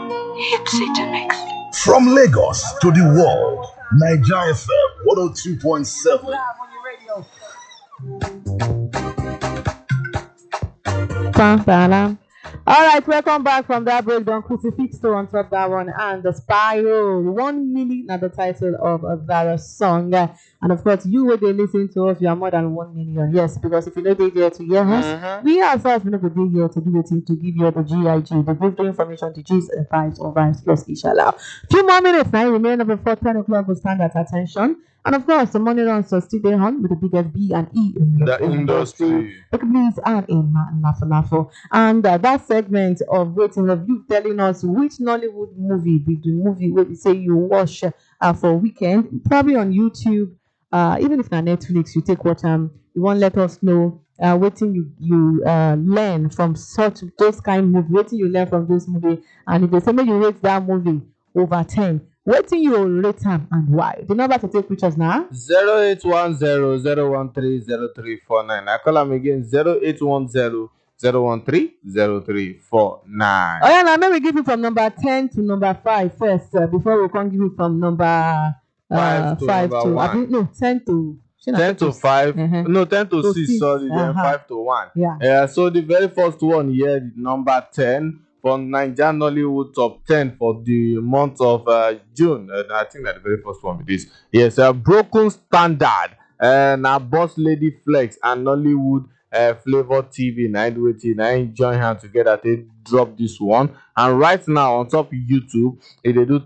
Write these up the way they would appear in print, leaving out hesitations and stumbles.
Hipsy to mix. From Lagos to the world, Nigeria FM 102.7. All right, welcome back from that breakdown. Crucifixo on top that one, and the Spiral 1 million at the title of that song. And of course, you will be listening to us. You are more than 1 million, yes. Because if you know they're here to hear us, we ourselves will not be here to do it to give you the GIG, the give the information to G's and vibes or vibes plus inshallah. Few more minutes now. Remain up before 10 o'clock. Will stand at attention. And of course, the money runs are still there on with the biggest B and E in the industry. Look at these and a man laugh. And that segment of waiting of you telling us which Nollywood movie be the movie where we say you watch for weekend, probably on YouTube, even if not Netflix, you take what you won't let us know. Waiting you learn from such those kind of movies, waiting you learn from those movies, and if they say maybe you rate that movie over 10. Waiting you rate time and why? The number to take pictures now 0810-013-0349. I call them again 0810-013-0349. Oh yeah, now maybe give you from number 10 to number 5 first before we can give you from number 5 to 1. No, 10 to 10 to 5, no 10 to 6, sorry, then 5 to 1. Yeah. So the very first one here, number 10. For Nigeria Nollywood top 10 for the month of June. I think that the very first one with this. Yes, Broken Standard. Now Boss Lady Flex and Nollywood Flavor TV. Now I join hands together to drop this one. And right now on top of YouTube, they do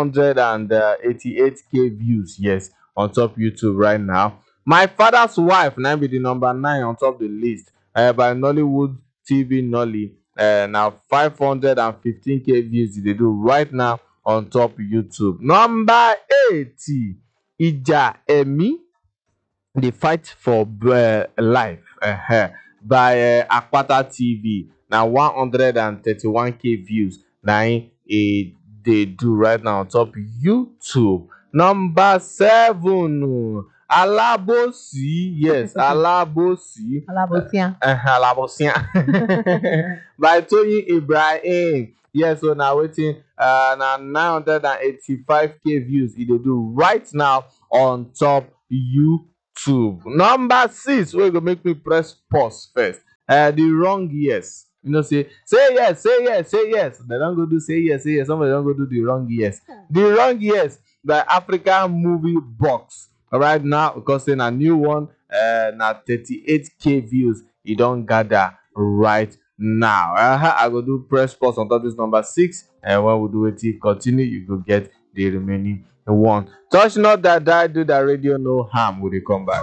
288k views. Yes, on top YouTube right now. My Father's Wife now be the number 9 on top of the list by Nollywood TV Nolly. Now 515k views they do right now on top YouTube. Number 80, Ija Emi, The Fight for Life by Akpata TV. Now 131k views. Now they do right now on top YouTube. Number 7. Alabosi, yes, Alabosi. Alabosian. By Tony Ibrahim. Yes, so now waiting now 985k views. It they do right now on top YouTube. Number 6, we're gonna make me press pause first. The wrong yes. You know, say yes. They don't go do say yes. Somebody don't go do the wrong yes. The wrong yes, the African Movie Box. Right now, because in a new one, now 38k views, you don't gather right now. I go do press pause on top this number 6, and when we do it, continue, you go get the remaining one. Touch not that I do that radio no harm. Will you come back?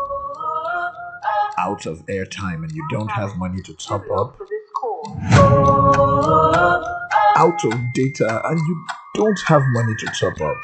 Out of airtime and you don't have money to top up. Out of data and you don't have money to top up.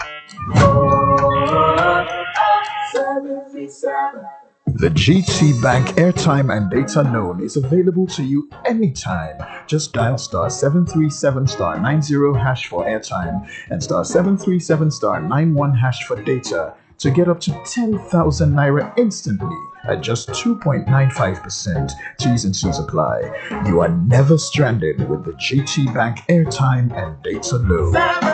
The GT Bank airtime and data loan is available to you anytime. Just dial star 737 star 90 hash for airtime and star 737 star 91 hash for data to get up to 10,000 naira instantly at just 2.95%. T's and C's apply. You are never stranded with the GT Bank airtime and data loan.